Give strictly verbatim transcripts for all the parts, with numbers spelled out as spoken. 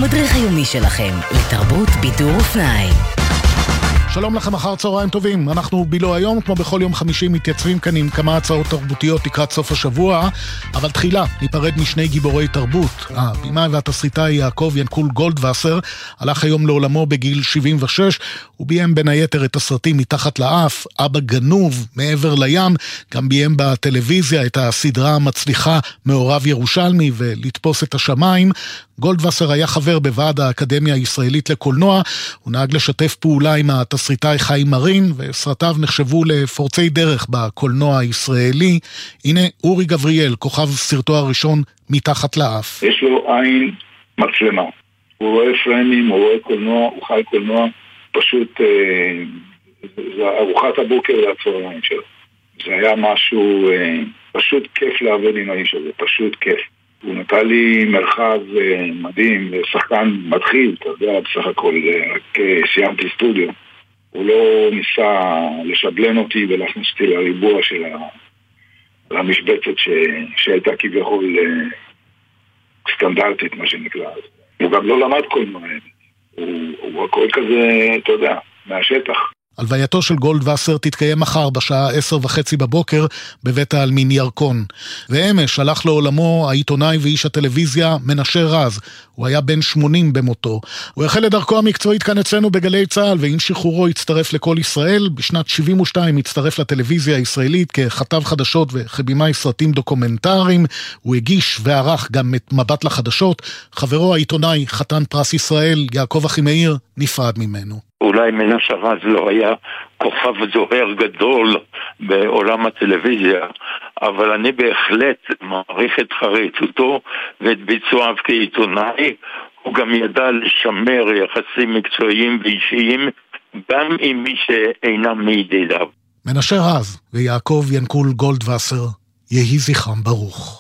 המדריך היומי שלכם לתרבות, בידור ופנאי. שלום לכם, אחר צהריים טובים. אנחנו בילו היום, כמו בכל יום חמישי, מתייצבים כאן עם כמה הצעות תרבותיות לקראת סוף השבוע, אבל תחילה ניפרד משני גיבורי תרבות. הבימאי והתסריטאי יעקב ינקול גולדווסר הלך היום לעולמו בגיל שבעים ושש, הוא ביים בין היתר את הסרטים מתחת לאף, אבא גנוב, מעבר לים, גם ביים בטלוויזיה את הסדרה המצליחה מעורב ירושלמי ולתפוס את השמיים. גולדווסר היה חבר בוועד האקדמיה הישראלית לקולנוע, הוא נהג לשתף פעולה עם התסריטאי חיים מרין, וסרטיו נחשבו לפורצי דרך בקולנוע הישראלי. הנה אורי גבריאל, כוכב סרטו הראשון מתחת לאף. יש לו עין מצלמה, הוא רואה פריימים, הוא רואה קולנוע, הוא חי קולנוע, פשוט אה, זה ארוחת הבוקר והצהריים שלו. זה היה משהו, אה, פשוט כיף לעבוד עם האיש הזה, פשוט כיף. הוא נתן לי מרחב מדהים, שחקן מתחיל, אתה יודע, בסך הכל, רק סיימתי סטודיו. הוא לא ניסה לשבלן אותי ולהכניס אותי לריבוע של המשבצת ש... שהייתה כביכול סטנדרטית, מה שנקרא. הוא גם לא למד קולנוע, הוא, הוא הכל כזה, אתה יודע, מהשטח. הלווייתו של גולדווסר תתקיים מחר בשעה עשר וחצי בבוקר בבית העלמין ירקון. ואמש הלך לעולמו העיתונאי ואיש הטלוויזיה מנשה רז. הוא היה בן שמונים במותו. הוא החל לדרכו המקצועית כאן אצלנו בגלי צהל, ועם שחרורו הצטרף לכל ישראל. בשנת שבעים ושתיים הצטרף לטלוויזיה הישראלית ככתב חדשות וכבימאי סרטים דוקומנטריים. הוא הגיש וערך גם את מבט לחדשות. חברו העיתונאי, חתן פרס ישראל, יעקב אחימאיר, נפרד ממנו. אולי מנשה רז לא היה כוכב זוהר גדול בעולם הטלוויזיה, אבל אני בהחלט מעריך את חריצותו ואת ביצועיו כעיתונאי. הוא גם ידע לשמר יחסים מקצועיים ואישיים גם עם מי שאינם מידידיו. מנשה רז ויעקב ינקול גולדווסר, יהי זכרם ברוך.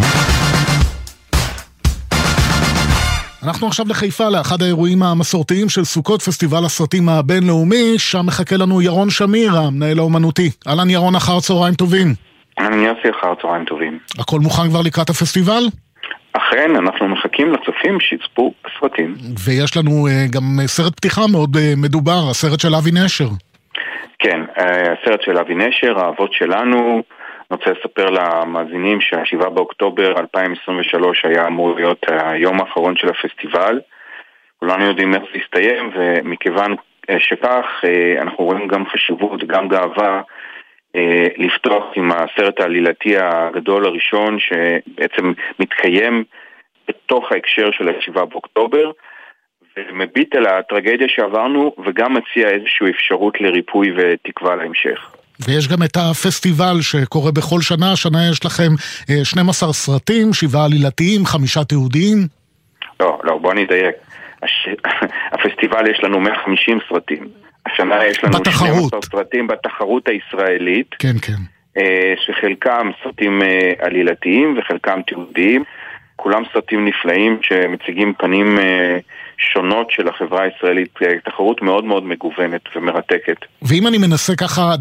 אנחנו עכשיו לחיפה, לאחד האירועים המסורתיים של סוכות, פסטיבל הסרטים הבינלאומי. שם מחכה לנו ירון שמיר, המנהל האומנותי. אהלן ירון, אחר צהריים טובים. אני יוסי, אחר צהריים טובים. הכל מוכן כבר לקראת הפסטיבל? אכן, אנחנו מחכים לצופים שיצפו בסרטים. ויש לנו uh, גם סרט פתיחה מאוד uh, מדובר, הסרט של אבי נשר. כן, uh, הסרט של אבי נשר, האבות שלנו. אני רוצה לספר למאזינים שהשבעה באוקטובר אלפיים עשרים ושלוש היה אמור להיות היום האחרון של הפסטיבל. כולנו יודעים איך זה הסתיים, ומכיוון שכך אנחנו רואים גם חשיבות, גם גאווה, לפתוח עם הסרט העלילתי הגדול הראשון שבעצם מתקיים בתוך ההקשר של השבעה באוקטובר, ומביט על הטרגדיה שעברנו וגם מציע איזושהי אפשרות לריפוי ותקווה להמשך. ויש גם את הפסטיבל שקורה בכל שנה. השנה יש לכם שנים עשר סרטים, שבעה עלילתיים, חמישה תיעודיים. לא, לא, בוא נדייק. הש... הפסטיבל יש לנו מאה וחמישים סרטים. השנה יש לנו בתחרות. שנים עשר סרטים בתחרות הישראלית. כן, כן. שחלקם סרטים עלילתיים וחלקם תיעודיים. כולם סרטים נפלאים שמציגים פנים שונות של החברה הישראלית. תחרות מאוד מאוד מגוונת ומרתקת. ואם אני מנסה ככה